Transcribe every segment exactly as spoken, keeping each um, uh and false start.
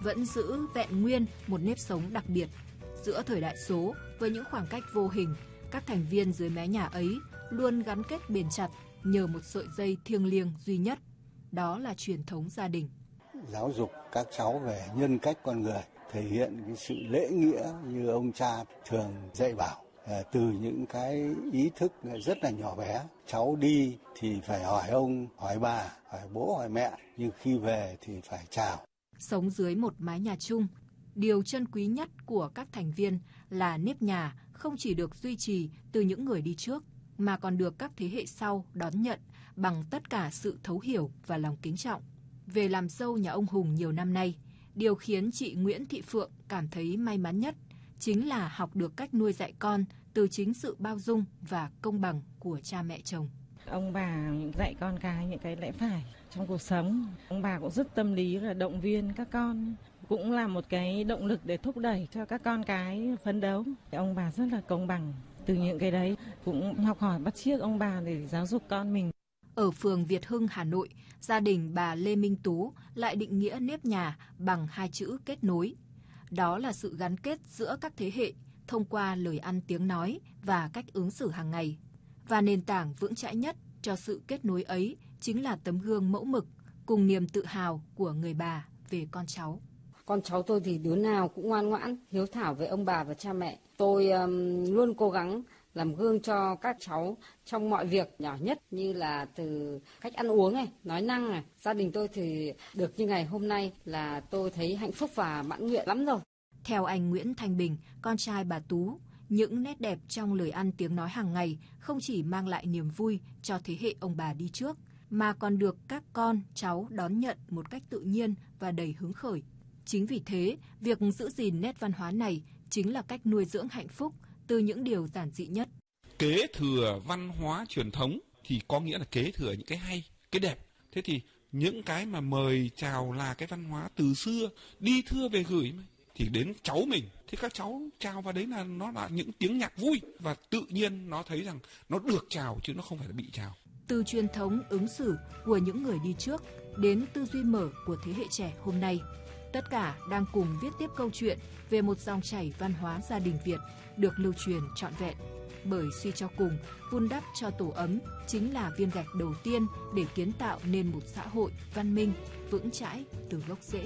vẫn giữ vẹn nguyên một nếp sống đặc biệt. Giữa thời đại số, với những khoảng cách vô hình, các thành viên dưới mái nhà ấy luôn gắn kết bền chặt nhờ một sợi dây thiêng liêng duy nhất, đó là truyền thống gia đình. Giáo dục các cháu về nhân cách con người, thể hiện cái sự lễ nghĩa như ông cha thường dạy bảo, từ những cái ý thức rất là nhỏ bé. Cháu đi thì phải hỏi ông, hỏi bà, hỏi bố, hỏi mẹ, nhưng khi về thì phải chào. Sống dưới một mái nhà chung, điều trân quý nhất của các thành viên là nếp nhà không chỉ được duy trì từ những người đi trước, mà còn được các thế hệ sau đón nhận bằng tất cả sự thấu hiểu và lòng kính trọng. Về làm dâu nhà ông Hùng nhiều năm nay, điều khiến chị Nguyễn Thị Phượng cảm thấy may mắn nhất chính là học được cách nuôi dạy con từ chính sự bao dung và công bằng của cha mẹ chồng. Ông bà dạy con cái những cái lẽ phải trong cuộc sống. Ông bà cũng rất tâm lý là động viên các con, cũng là một cái động lực để thúc đẩy cho các con cái phấn đấu. Ông bà rất là công bằng, từ những cái đấy cũng học hỏi bắt chước ông bà để giáo dục con mình. Ở phường Việt Hưng, Hà Nội, gia đình bà Lê Minh Tú lại định nghĩa nếp nhà bằng hai chữ kết nối. Đó là sự gắn kết giữa các thế hệ thông qua lời ăn tiếng nói và cách ứng xử hàng ngày. Và nền tảng vững chãi nhất cho sự kết nối ấy chính là tấm gương mẫu mực cùng niềm tự hào của người bà về con cháu. Con cháu tôi thì đứa nào cũng ngoan ngoãn, hiếu thảo với ông bà và cha mẹ. Tôi um, luôn cố gắng làm gương cho các cháu trong mọi việc nhỏ nhất, như là từ cách ăn uống này, nói năng này. Gia đình tôi thì được như ngày hôm nay là tôi thấy hạnh phúc và mãn nguyện lắm rồi. Theo anh Nguyễn Thanh Bình, con trai bà Tú, những nét đẹp trong lời ăn tiếng nói hàng ngày không chỉ mang lại niềm vui cho thế hệ ông bà đi trước, mà còn được các con, cháu đón nhận một cách tự nhiên và đầy hứng khởi. Chính vì thế, việc giữ gìn nét văn hóa này chính là cách nuôi dưỡng hạnh phúc từ những điều giản dị nhất. Kế thừa văn hóa truyền thống thì có nghĩa là kế thừa những cái hay, cái đẹp. Thế thì những cái mà mời chào là cái văn hóa từ xưa, đi thưa về gửi mà. Thì đến cháu mình, thì các cháu chào vào đấy là nó là những tiếng nhạc vui, và tự nhiên nó thấy rằng nó được chào chứ nó không phải là bị chào. Từ truyền thống ứng xử của những người đi trước đến tư duy mở của thế hệ trẻ hôm nay, tất cả đang cùng viết tiếp câu chuyện về một dòng chảy văn hóa gia đình Việt được lưu truyền trọn vẹn. Bởi suy cho cùng, vun đắp cho tổ ấm chính là viên gạch đầu tiên để kiến tạo nên một xã hội văn minh, vững chãi từ gốc rễ.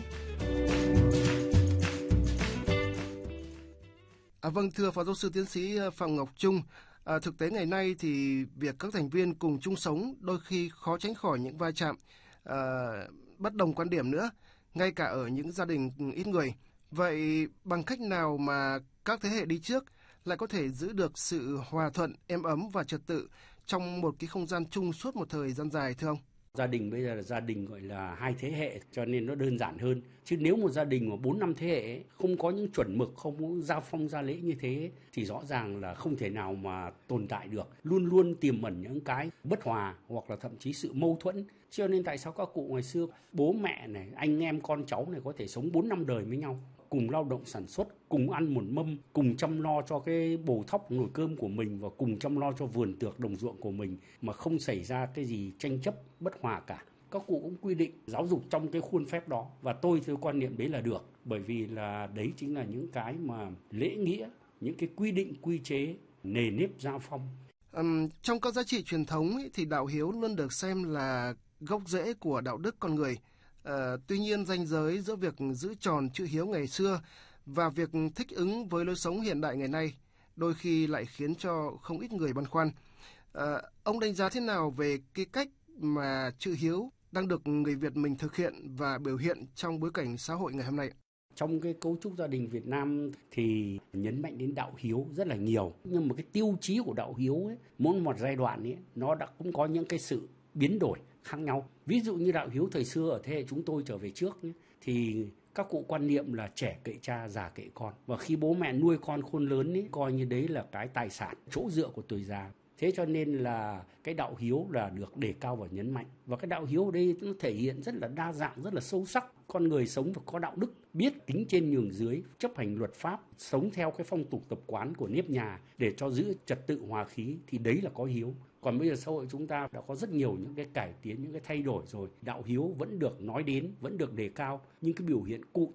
À, vâng, thưa Phó Giáo sư Tiến sĩ Phạm Ngọc Trung, à, thực tế ngày nay thì việc các thành viên cùng chung sống đôi khi khó tránh khỏi những va chạm, à, bất đồng quan điểm nữa, ngay cả ở những gia đình ít người. Vậy bằng cách nào mà các thế hệ đi trước lại có thể giữ được sự hòa thuận, êm ấm và trật tự trong một cái không gian chung suốt một thời gian dài thưa ông? Gia đình bây giờ là gia đình gọi là hai thế hệ, cho nên nó đơn giản hơn. Chứ nếu một gia đình mà bốn năm thế hệ không có những chuẩn mực, không có gia phong gia lễ như thế thì rõ ràng là không thể nào mà tồn tại được. Luôn luôn tiềm ẩn những cái bất hòa hoặc là thậm chí sự mâu thuẫn. Cho nên tại sao các cụ ngày xưa bố mẹ này, anh em con cháu này có thể sống bốn năm đời với nhau, cùng lao động sản xuất, cùng ăn một mâm, cùng chăm lo cho cái bồ thóc nồi cơm của mình và cùng chăm lo cho vườn tược đồng ruộng của mình mà không xảy ra cái gì tranh chấp bất hòa cả. Các cụ cũng quy định giáo dục trong cái khuôn phép đó, và tôi theo quan niệm đấy là được, bởi vì là đấy chính là những cái mà lễ nghĩa, những cái quy định quy chế, nề nếp gia phong. Um, trong các giá trị truyền thống ấy, thì đạo hiếu luôn được xem là gốc rễ của đạo đức con người. Uh, tuy nhiên ranh giới giữa việc giữ tròn chữ hiếu ngày xưa và việc thích ứng với lối sống hiện đại ngày nay đôi khi lại khiến cho không ít người băn khoăn. Uh, ông đánh giá thế nào về cái cách mà chữ hiếu đang được người Việt mình thực hiện và biểu hiện trong bối cảnh xã hội ngày hôm nay? Trong cái cấu trúc gia đình Việt Nam thì nhấn mạnh đến đạo hiếu rất là nhiều. Nhưng mà cái tiêu chí của đạo hiếu ấy, mỗi một giai đoạn ấy, nó đã cũng có những cái sự biến đổi khác nhau. Ví dụ như đạo hiếu thời xưa ở thế hệ chúng tôi trở về trước ấy, thì các cụ quan niệm là trẻ kệ cha, già kệ con. Và khi bố mẹ nuôi con khôn lớn ấy, coi như đấy là cái tài sản, chỗ dựa của tuổi già. Thế cho nên là cái đạo hiếu là được đề cao và nhấn mạnh. Và cái đạo hiếu ở đây nó thể hiện rất là đa dạng, rất là sâu sắc. Con người sống phải có đạo đức, biết tính trên nhường dưới, chấp hành luật pháp, sống theo cái phong tục tập quán của nếp nhà để cho giữ trật tự hòa khí, thì đấy là có hiếu. Còn bây giờ xã hội chúng ta đã có rất nhiều những cái cải tiến, những cái thay đổi rồi. Đạo hiếu vẫn được nói đến, vẫn được đề cao, nhưng cái biểu hiện cụ